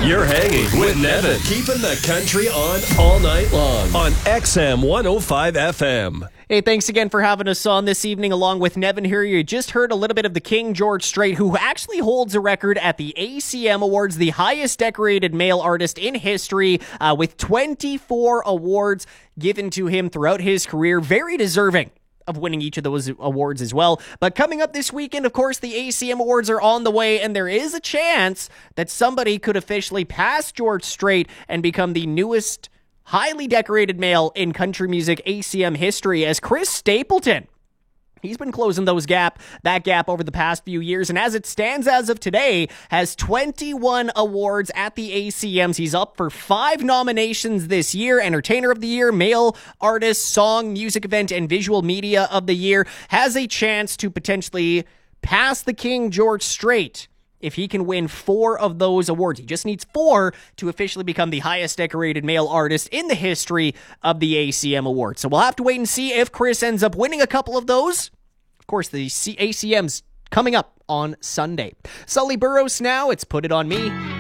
You're hanging with Nevin, keeping the country on all night long on XM 105 FM. Hey, thanks again for having us on this evening along with Nevin here. You just heard a little bit of the King George Strait, who actually holds a record at the ACM Awards, the highest decorated male artist in history, with 24 awards given to him throughout his career. Very deserving of winning each of those awards as well. But coming up this weekend, of course, the ACM Awards are on the way, and there is a chance that somebody could officially pass George Strait and become the newest highly decorated male in country music ACM history, as Chris Stapleton. He's been closing that gap over the past few years, and as it stands as of today, has 21 awards at the ACMs. He's up for 5 nominations this year: Entertainer of the Year, Male Artist, Song, Music Event, and Visual Media of the Year. Has a chance to potentially pass the King George Strait if he can win 4 of those awards. He just needs 4 to officially become the highest decorated male artist in the history of the ACM Awards. So we'll have to wait and see if Chris ends up winning a couple of those. Of course, the ACM's coming up on Sunday. Sully Burrows now, it's Put It On Me.